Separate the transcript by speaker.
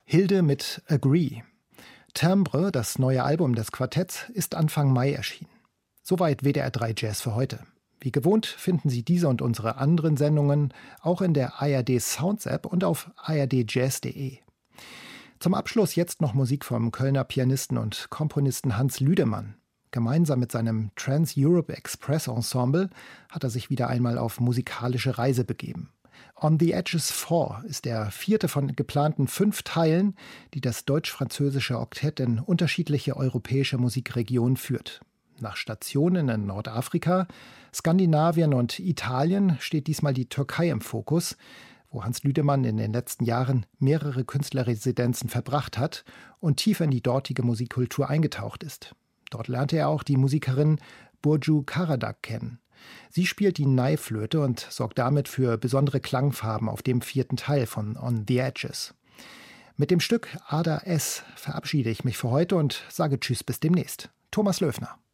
Speaker 1: Hilde mit Agree. Timbre, das neue Album des Quartetts, ist Anfang Mai erschienen. Soweit WDR 3 Jazz für heute. Wie gewohnt finden Sie diese und unsere anderen Sendungen auch in der ARD Sounds App und auf ardjazz.de. Zum Abschluss jetzt noch Musik vom Kölner Pianisten und Komponisten Hans Lüdemann. Gemeinsam mit seinem Trans-Europe Express Ensemble hat er sich wieder einmal auf musikalische Reise begeben. On the Edges 4 ist der 4. von geplanten 5 Teilen, die das deutsch-französische Oktett in unterschiedliche europäische Musikregionen führt. Nach Stationen in Nordafrika, Skandinavien und Italien steht diesmal die Türkei im Fokus, wo Hans Lüdemann in den letzten Jahren mehrere Künstlerresidenzen verbracht hat und tief in die dortige Musikkultur eingetaucht ist. Dort lernte er auch die Musikerin Burcu Karadağ kennen. Sie spielt die Ney-Flöte und sorgt damit für besondere Klangfarben auf dem 4. Teil von On the Edges. Mit dem Stück Ada S verabschiede ich mich für heute und sage Tschüss bis demnächst. Thomas Löfner.